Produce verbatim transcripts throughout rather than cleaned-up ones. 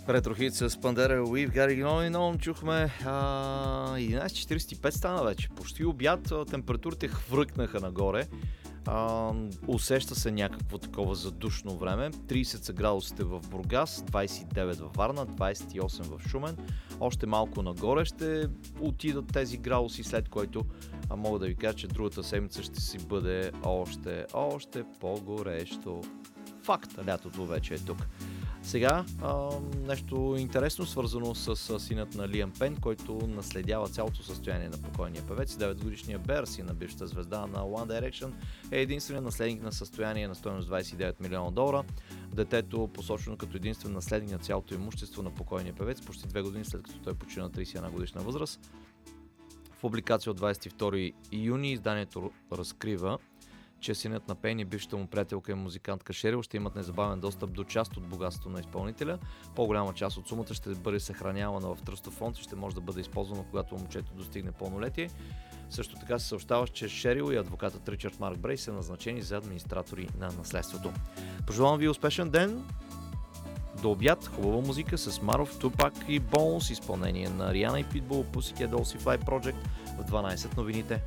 Ретрохит с Пандера We've Got It Going On. Чухме а, единайсет четирийсет и пет стана вече. Почти обяд, температурите хвъркнаха нагоре. А, усеща се някакво такова задушно време. трийсет са градусите в Бургас, двайсет и девет във Варна, двайсет и осем в Шумен. Още малко нагоре ще отидат тези градуси, след което а мога да ви кажа, че другата седмица ще си бъде още, още по-горещо. Факт, лятото вече е тук. Сега а, нещо интересно, свързано с, с синът на Лиам Пейн, който наследява цялото състояние на покойния певец. деветгодишният Бер, син на бившата звезда на One Direction, е единственият наследник на състояние на стойност двайсет и девет милиона долара. Детето, посочено като единствен наследник на цялото имущество на покойния певец, почти две години след като той почина на трийсет и една годишна възраст. В публикация от двайсет и втори юни изданието разкрива, че синът на Пейн и бившата му приятелка и музикантка Шерил ще имат незабавен достъп до част от богатството на изпълнителя. По-голяма част от сумата ще бъде съхранявана в тръстов фонд и ще може да бъде използвана, когато момчето достигне пълнолетие. Също така се съобщава, че Шерил и адвокатът Ричард Марк Брей са назначени за администратори на наследството. Пожелавам ви успешен ден! До обяд, хубава музика с Маров, Тупак и Bones, изпълнение на Риана и Питбул, Pussycat Dolls и Fly Project в дванайсет новините.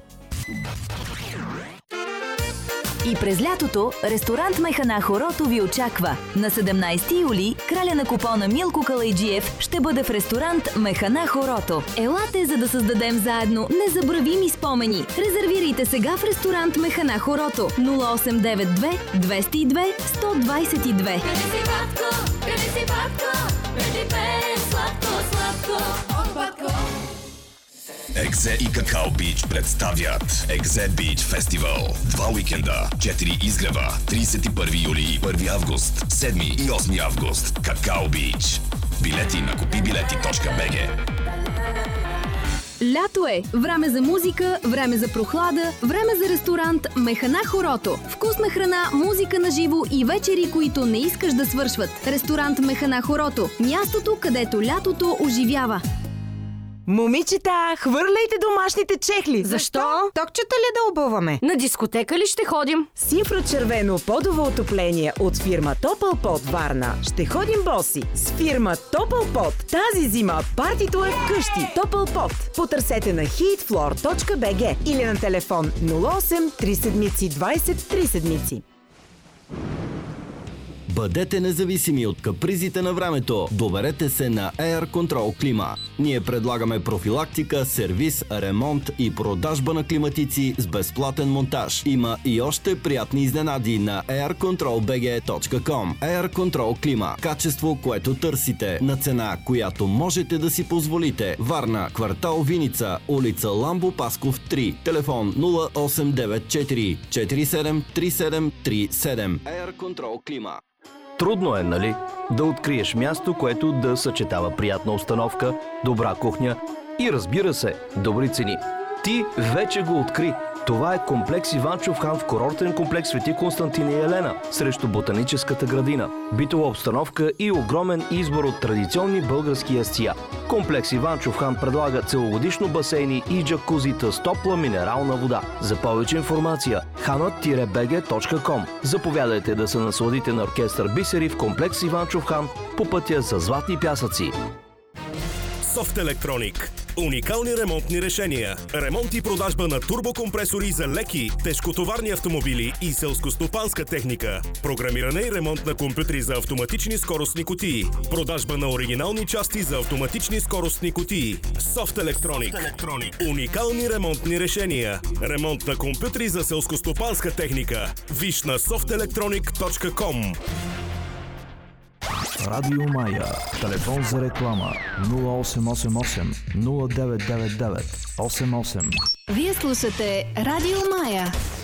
И през лятото ресторант Механа Хорото ви очаква. На седемнайсети юли краля на купона Милко Калайджиев ще бъде в ресторант Механа Хорото. Елате, за да създадем заедно незабравими спомени. Резервирайте сега в ресторант Механа Хорото нула осем девет две двеста и две сто двайсет и две. Къде си батко, къде си батко, преди пее сладко, сладко от батко. Екзе и Какао Бич представят Екзе Бич Фестивал. Два уикенда, четири изгрева, трийсет и първи юли и първи август, седми и осми август. Какао Бич. Билети на купибилети точка би джи. Лято е! Време за музика, време за прохлада, време за ресторант Механа Хорото. Вкусна храна, музика на живо и вечери, които не искаш да свършват. Ресторант Механа Хорото. Мястото, където лятото оживява. Момичета, хвърляйте домашните чехли! Защо? Токчета ли да обуваме? На дискотека ли ще ходим? С инфрачервено подово отопление от фирма Топълпот Варна ще ходим боси. С фирма Топълпот тази зима партито е вкъщи. Топълпот. Потърсете на хитфлор точка би джи или на телефон нула осем три седмици двайсет три седмици. Бъдете независими от капризите на времето. Доверете се на Air Control Клима. Ние предлагаме профилактика, сервис, ремонт и продажба на климатици с безплатен монтаж. Има и още приятни изненади на ейр контрол би джи точка ком. Air Control Клима. Качество, което търсите, на цена, която можете да си позволите. Варна, квартал Виница, улица Ламбо Пасков три. Телефон нула осем девет четири четири седем три седем три седем. Air Control Клима. Трудно е, нали? Да откриеш място, което да съчетава приятна обстановка, добра кухня и, разбира се, добри цени. Ти вече го откри. Това е комплекс Иванчов хан в курортен комплекс Свети Константин и Елена срещу Ботаническата градина. Битова обстановка и огромен избор от традиционни български ястия. Комплекс Иванчов хан предлага целогодишно басейни и джакузита с топла минерална вода. За повече информация ханът би джи точка ком. Заповядайте да се насладите на оркестър Бисери в комплекс Иванчов хан по пътя за Златни пясъци. Софт Електроник. Уникални ремонтни решения. Ремонт и продажба на турбокомпресори за леки, тежкотоварни автомобили и селскостопанска техника. Програмиране и ремонт на компютри за автоматични скоростни кутии. Продажба на оригинални части за автоматични скоростни кутии. Софт Електроник. Уникални ремонтни решения. Ремонт на компютри за селскостопанска техника. Виж на софт електроник точка ком. Радио Мая. Телефон за реклама нула осем осем осем нула девет девет девет осем осем. Вие слушате Радио Мая.